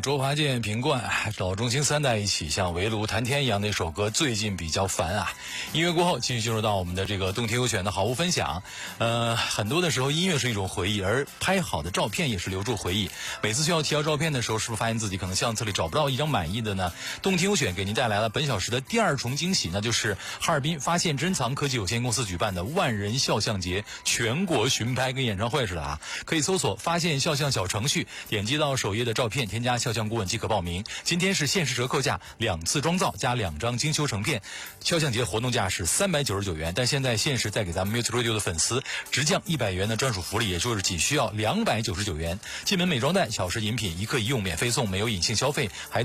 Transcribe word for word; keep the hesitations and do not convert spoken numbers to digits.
周华健、品冠、老中青三代一起像围炉谈天一样的一首歌，最近比较烦啊。音乐过后，继续进入到我们的这个动听优选的好物分享。呃，很多的时候音乐是一种回忆，而拍好的照片也是留住回忆。每次需要提交照片的时候，是不是发现自己可能相册里找不到一张满意的呢？动听优选给您带来了本小时的第二重惊喜，那就是哈尔滨发现珍藏科技有限公司举办的万人肖像节全国巡拍，跟演唱会似的啊！可以搜索发现肖像小程序，点击到首页的照片，添加肖像顾问即可报名。今天是限时折扣价，两次妆造加两张精修成片。肖像节活动价是三百九十九元，但现在限时再给咱们 Music Radio 的粉丝直降一百元的专属福利，也就是仅需要两百九十九元。进门美妆蛋、小时饮品一客一用免费送，没有隐性消费，还